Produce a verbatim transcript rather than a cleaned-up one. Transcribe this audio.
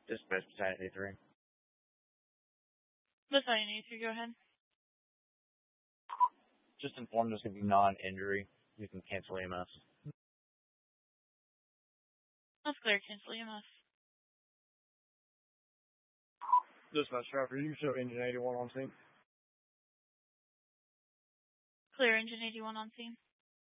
Dispatch Battalion eighty-three. Battalion eighty-three, go ahead. Just informed there's going to be non-injury. You can cancel E M S. That's clear, cancel E M S. Dispatch Trapper, you can show engine eighty-one on scene. Clear, engine eighty-one on scene.